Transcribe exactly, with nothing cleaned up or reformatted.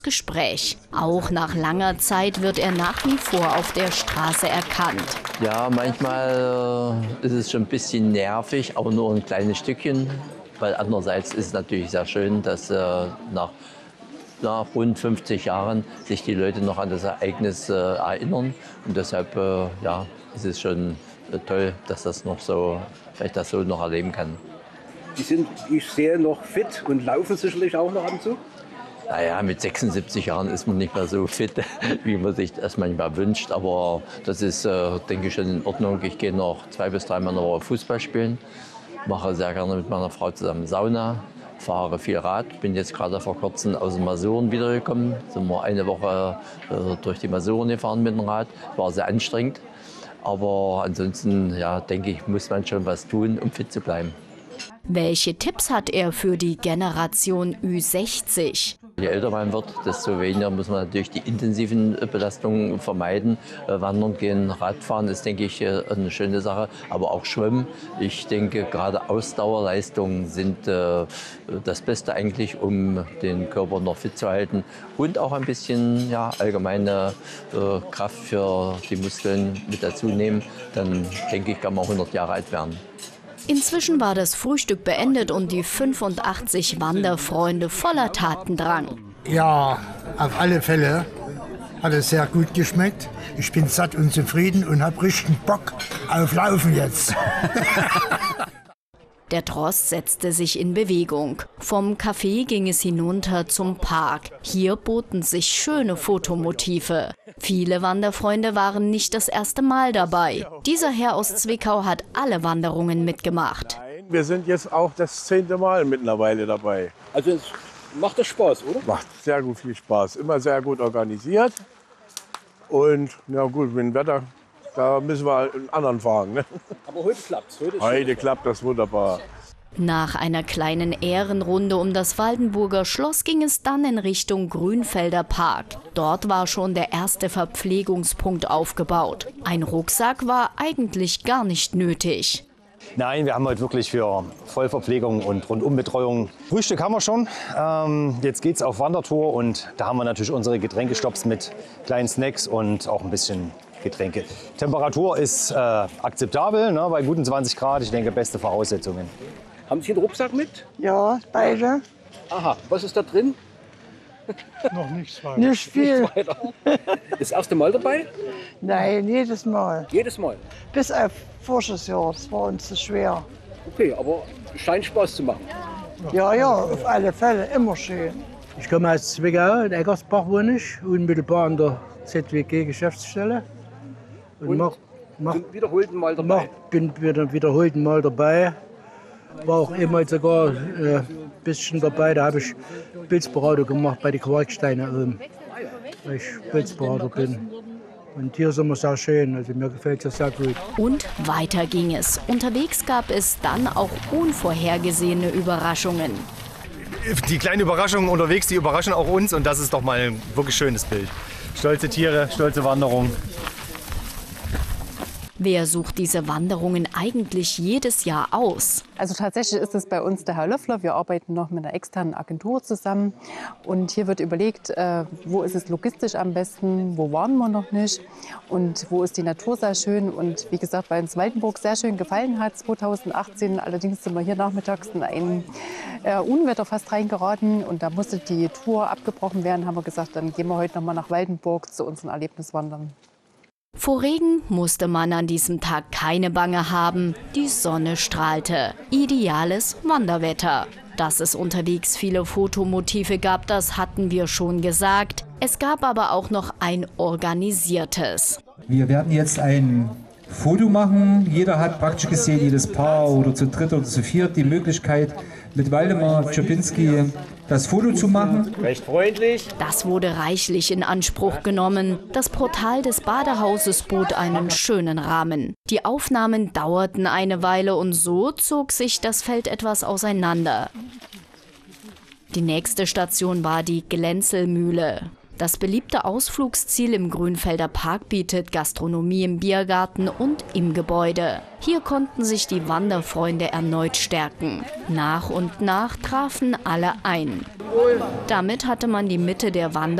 Gespräch. Auch nach langer Zeit wird er nach wie vor auf der Straße erkannt. Ja, manchmal äh, ist es schon ein bisschen nervig, aber nur ein kleines Stückchen. Weil andererseits ist es natürlich sehr schön, dass äh, nach, nach rund fünfzig Jahren sich die Leute noch an das Ereignis äh, erinnern. Und deshalb äh, ja, ist es schon äh, toll, dass das noch so, vielleicht das so noch erleben kann. Die sind, ich sehe, noch fit und laufen sicherlich auch noch ab und zu. Naja, mit sechsundsiebzig Jahren ist man nicht mehr so fit, wie man sich das manchmal wünscht. Aber das ist, äh, denke ich, schon in Ordnung. Ich gehe noch zwei bis dreimal in der Woche Fußball spielen. Mache sehr gerne mit meiner Frau zusammen Sauna. Fahre viel Rad. Bin jetzt gerade vor kurzem aus den Masuren wiedergekommen. Sind wir eine Woche äh, durch die Masuren gefahren mit dem Rad. War sehr anstrengend. Aber ansonsten, ja, denke ich, muss man schon was tun, um fit zu bleiben. Welche Tipps hat er für die Generation Ü sechzig? Je älter man wird, desto weniger muss man natürlich die intensiven Belastungen vermeiden. Wandern gehen, Radfahren ist, denke ich, eine schöne Sache, aber auch Schwimmen. Ich denke, gerade Ausdauerleistungen sind äh, das Beste eigentlich, um den Körper noch fit zu halten und auch ein bisschen ja, allgemeine äh, Kraft für die Muskeln mit dazu nehmen. Dann denke ich, kann man auch hundert Jahre alt werden. Inzwischen war das Frühstück beendet und die fünfundachtzig Wanderfreunde voller Tatendrang. Ja, auf alle Fälle hat es sehr gut geschmeckt. Ich bin satt und zufrieden und habe richtig Bock auf Laufen jetzt. Der Tross setzte sich in Bewegung. Vom Café ging es hinunter zum Park. Hier boten sich schöne Fotomotive. Viele Wanderfreunde waren nicht das erste Mal dabei. Dieser Herr aus Zwickau hat alle Wanderungen mitgemacht. Nein, wir sind jetzt auch das zehnte Mal mittlerweile dabei. Also es macht das Spaß, oder? Macht sehr gut viel Spaß. Immer sehr gut organisiert. Und ja gut, mit dem Wetter, da müssen wir einen anderen fahren. Ne? Aber heute klappt's. Heute, heute klappt das wunderbar. Nach einer kleinen Ehrenrunde um das Waldenburger Schloss ging es dann in Richtung Grünfelder Park. Dort war schon der erste Verpflegungspunkt aufgebaut. Ein Rucksack war eigentlich gar nicht nötig. Nein, wir haben heute wirklich für Vollverpflegung und Rundumbetreuung. Frühstück haben wir schon. Ähm, jetzt geht's auf Wandertour und da haben wir natürlich unsere Getränkestopps mit kleinen Snacks und auch ein bisschen Getränke. Temperatur ist äh, akzeptabel, ne, bei guten zwanzig Grad. Ich denke, beste Voraussetzungen. Haben Sie einen Rucksack mit? Ja, beide. Aha, was ist da drin? Noch nichts weiter. Nicht viel. Nichts weiter. Das erste Mal dabei? Nein, jedes Mal. Jedes Mal? Bis auf voriges Jahr, das war uns zu schwer. Okay, aber scheint Spaß zu machen. Ja, ja, auf alle Fälle, immer schön. Ich komme aus Zwickau, in Eckersbach wohne ich, unmittelbar an der Z W G-Geschäftsstelle. Und, Und mach, mach, sind wiederholten Mal dabei? mach, bin wieder wiederholten Mal dabei. War auch immer sogar ein äh, bisschen dabei, da habe ich Pilzberatung gemacht bei den Quarksteinen oben, weil ich Pilzberater bin. Und hier sind wir sehr schön, also mir gefällt es sehr gut. Und weiter ging es. Unterwegs gab es dann auch unvorhergesehene Überraschungen. Die kleinen Überraschungen unterwegs, die überraschen auch uns und das ist doch mal ein wirklich schönes Bild. Stolze Tiere, stolze Wanderung. Wer sucht diese Wanderungen eigentlich jedes Jahr aus? Also tatsächlich ist es bei uns der Herr Löffler. Wir arbeiten noch mit einer externen Agentur zusammen. Und hier wird überlegt, äh, wo ist es logistisch am besten, wo waren wir noch nicht und wo ist die Natur sehr schön. Und wie gesagt, weil uns Waldenburg sehr schön gefallen hat zweitausendachtzehn. Allerdings sind wir hier nachmittags in ein äh, Unwetter fast reingeraten. Und da musste die Tour abgebrochen werden. Haben wir gesagt, dann gehen wir heute noch mal nach Waldenburg zu unseren Erlebniswandern. Vor Regen musste man an diesem Tag keine Bange haben. Die Sonne strahlte. Ideales Wanderwetter. Dass es unterwegs viele Fotomotive gab, das hatten wir schon gesagt. Es gab aber auch noch ein organisiertes. Wir werden jetzt ein Foto machen. Jeder hat praktisch gesehen, jedes Paar oder zu dritt oder zu viert, die Möglichkeit, mit Waldemar Czapinski das Foto zu machen. Recht freundlich. Das wurde reichlich in Anspruch genommen. Das Portal des Badehauses bot einen schönen Rahmen. Die Aufnahmen dauerten eine Weile und so zog sich das Feld etwas auseinander. Die nächste Station war die Glänzelmühle. Das beliebte Ausflugsziel im Grünfelder Park bietet Gastronomie im Biergarten und im Gebäude. Hier konnten sich die Wanderfreunde erneut stärken. Nach und nach trafen alle ein. Damit hatte man die Mitte der Wanderung